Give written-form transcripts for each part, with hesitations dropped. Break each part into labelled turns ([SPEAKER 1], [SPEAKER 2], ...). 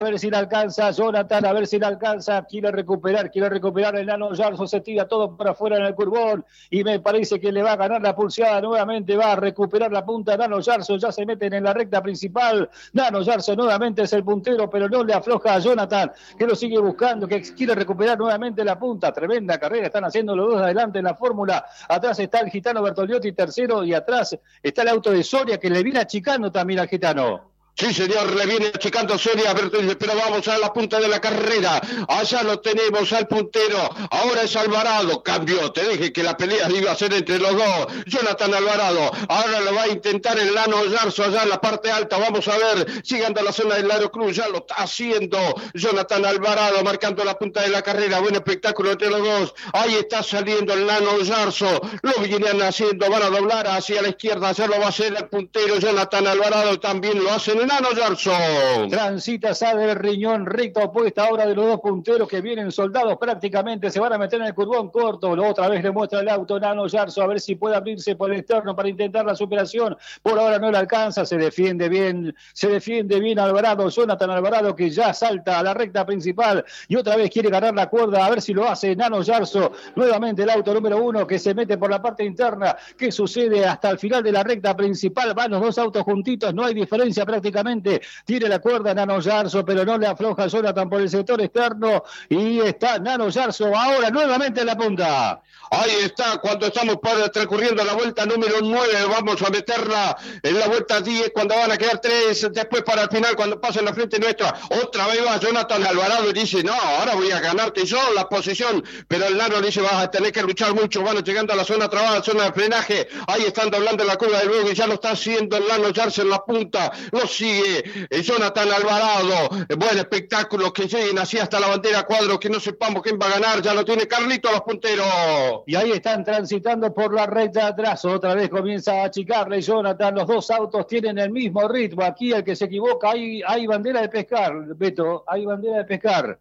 [SPEAKER 1] A ver si la alcanza Jonathan, a ver si la alcanza, quiere recuperar el Nano Yarzo, se tira todo para afuera en el curvón y me parece que le va a ganar la pulseada nuevamente, va a recuperar la punta Nano Yarzo, ya se meten en la recta principal, Nano Yarzo nuevamente es el puntero, pero no le afloja a Jonathan, que lo sigue buscando, que quiere recuperar nuevamente la punta, tremenda carrera, están haciendo los dos adelante en la fórmula, atrás está el gitano Bertoliotti tercero y atrás está el auto de Soria que le viene achicando también al gitano.
[SPEAKER 2] Sí, señor, le viene achicando Soria, pero vamos a la punta de la carrera. Allá lo tenemos al puntero. Ahora es Alvarado. Cambió, te dije que la pelea iba a ser entre los dos. Jonathan Alvarado. Ahora lo va a intentar el Nano Yarzo allá en la parte alta. Vamos a ver, llegando a la zona del Laro Cruz. Ya lo está haciendo Jonathan Alvarado, marcando la punta de la carrera. Buen espectáculo entre los dos. Ahí está saliendo el Nano Yarzo. Lo vienen haciendo, van a doblar hacia la izquierda. Ya lo va a hacer el puntero Jonathan Alvarado. También lo hacen el Nano Yarzo.
[SPEAKER 1] Transita, sale el riñón recta opuesta ahora de los dos punteros que vienen soldados prácticamente, se van a meter en el curvón corto, otra vez le muestra el auto Nano Yarzo a ver si puede abrirse por el externo para intentar la superación, por ahora no le alcanza, se defiende bien Alvarado, Jonathan Alvarado que ya salta a la recta principal y otra vez quiere ganar la cuerda, a ver si lo hace Nano Yarzo, nuevamente el auto número 1 que se mete por la parte interna, ¿qué sucede hasta el final de la recta principal? Van los dos autos juntitos, no hay diferencia prácticamente, tiene la cuerda Nano Yarzo, pero no le afloja Jonathan por el sector externo, y está Nano Yarzo ahora nuevamente en la punta.
[SPEAKER 2] Ahí está, cuando estamos transcurriendo la vuelta número 9, vamos a meterla en la vuelta 10, cuando van a quedar 3, después para el final, cuando pasen la frente nuestra, otra vez va Jonathan Alvarado y dice, no, ahora voy a ganarte yo la posición, pero el Nano dice, vas a tener que luchar mucho, van llegando a la zona trabada, zona de frenaje, ahí están doblando la curva del Buggy, ya lo está haciendo el Nano Yarzo en la punta, lo sigue Jonathan Alvarado, buen espectáculo, que lleguen así hasta la bandera cuadro, que no sepamos quién va a ganar, ya lo tiene Carlito los punteros.
[SPEAKER 1] Y ahí están transitando por la recta atrás, otra vez comienza a achicarle Jonathan, los dos autos tienen el mismo ritmo, aquí el que se equivoca, hay bandera de pescar, Beto, hay bandera de pescar,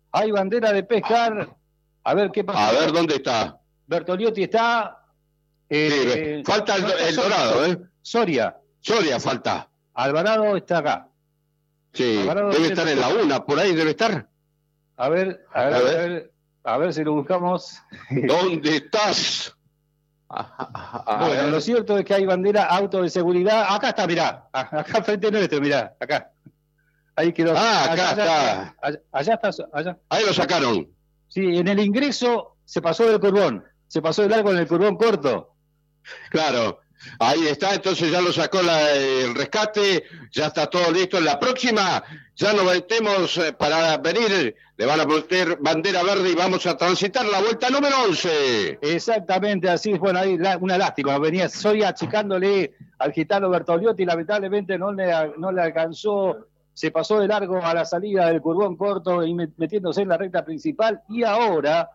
[SPEAKER 1] a ver qué pasa.
[SPEAKER 2] A ver, ¿dónde está?
[SPEAKER 1] Bertoliotti está...
[SPEAKER 2] sí, falta el Dorado,
[SPEAKER 1] Soria
[SPEAKER 2] falta.
[SPEAKER 1] Alvarado está acá.
[SPEAKER 2] Sí, Alvarado debe estar en la 1, por ahí debe estar.
[SPEAKER 1] A ver si lo buscamos.
[SPEAKER 2] ¿Dónde estás?
[SPEAKER 1] Bueno, lo cierto es que hay bandera auto de seguridad. Acá está, mirá. Acá frente nuestro, mirá. Acá. Ahí quedó.
[SPEAKER 2] Acá está.
[SPEAKER 1] Allá está. Allá.
[SPEAKER 2] Ahí lo sacaron.
[SPEAKER 1] Sí, en el ingreso se pasó del curvón. Se pasó de largo en el curvón corto.
[SPEAKER 2] Claro. Ahí está, entonces ya lo sacó el rescate, ya está todo listo. En la próxima ya nos metemos para venir, le van a poner bandera verde y vamos a transitar la vuelta número 11.
[SPEAKER 1] Exactamente, así es. Bueno, ahí una lástima, venía Soria achicándole al gitano Bertoliotti, lamentablemente no le alcanzó, se pasó de largo a la salida del curvón corto y metiéndose en la recta principal, y ahora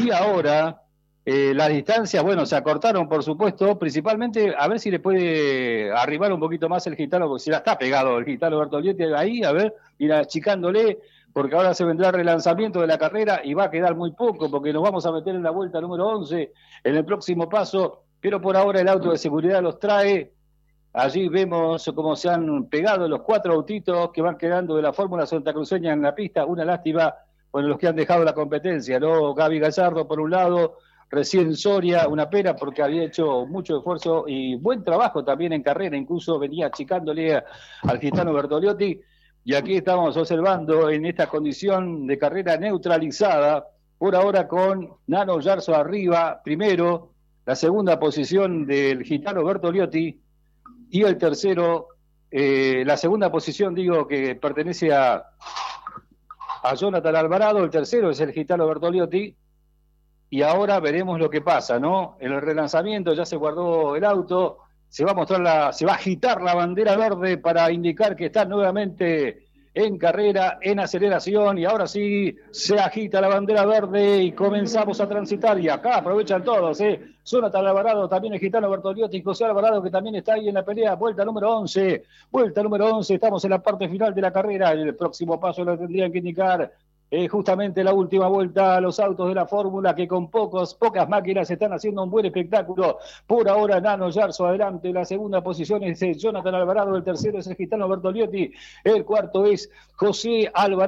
[SPEAKER 1] las distancias, bueno, se acortaron, por supuesto, principalmente a ver si le puede arribar un poquito más el gitano, porque si la está pegado el gitano Bertoliotti ahí, a ver, ir achicándole, porque ahora se vendrá el relanzamiento de la carrera y va a quedar muy poco, porque nos vamos a meter en la vuelta número 11 en el próximo paso, pero por ahora el auto de seguridad los trae. Allí vemos cómo se han pegado los 4 autitos que van quedando de la Fórmula Santacruceña en la pista, una lástima, bueno, los que han dejado la competencia, ¿no? Gaby Gallardo por un lado, recién Soria, una pena porque había hecho mucho esfuerzo y buen trabajo también en carrera, incluso venía achicándole al gitano Bertoliotti, y aquí estamos observando en esta condición de carrera neutralizada, por ahora con Nano Yarzo arriba, primero, la segunda posición del gitano Bertoliotti, y el tercero, la segunda posición, digo, que pertenece a Jonathan Alvarado, el tercero es el gitano Bertoliotti. Y ahora veremos lo que pasa, ¿no? En el relanzamiento ya se guardó el auto, se va a agitar la bandera verde para indicar que está nuevamente en carrera, en aceleración, y ahora sí se agita la bandera verde y comenzamos a transitar, y acá aprovechan todos, Jonathan Alvarado, también el gitano Bertoliotti y José Alvarado, que también está ahí en la pelea, vuelta número 11, estamos en la parte final de la carrera, el próximo paso lo tendrían que indicar justamente la última vuelta a los autos de la Fórmula, que con pocas máquinas están haciendo un buen espectáculo. Por ahora Nano Yarzo adelante, la segunda posición es Jonathan Alvarado, el tercero es el gitano Bertoliotti, el cuarto es José Alvarado.